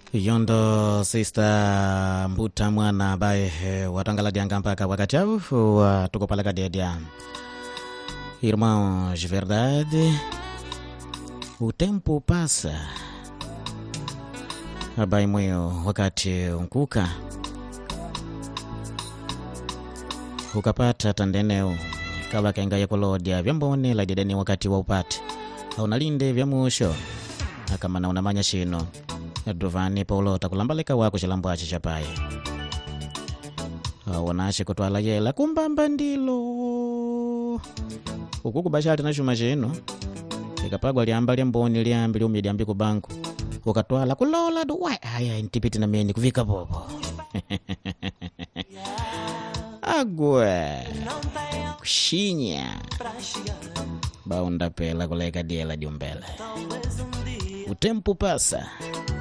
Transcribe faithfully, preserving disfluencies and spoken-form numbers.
Yondo sister Mbuta mwana ambaye watangala dianga mpaka wakati huu wa tuko pala kadia. Irmãos, de verdade, o tempo passa. Abai moyo wakati unkuka ukapata tandeneo kaba kenga yakolodia vyambone la dedeni wakati wa upate haunalinde vya musho kama na unamanya shino Dovani Paulo takulambaleka wako chilambo chapaye wanache kutwala yela kumbamba ndilo ukuku bashati na chuma chino ikapagwa liamba lyamboni liambi liumidi ambi kubanku ukatwala kulola duwa haya intipiti na meni kuvika bobo agwe kushinya baunda pela kuleka diela diumbele. O tempo passa